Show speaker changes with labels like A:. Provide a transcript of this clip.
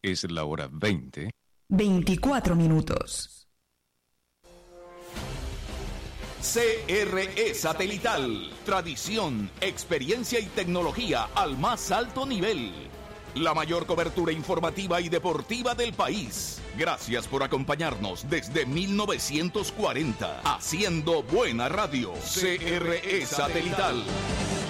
A: Es la hora
B: 24 minutos.
C: CRE Satelital. Tradición, experiencia y tecnología al más alto nivel. La mayor cobertura informativa y deportiva del país. Gracias por acompañarnos desde 1940. Haciendo buena radio. CRE Satelital.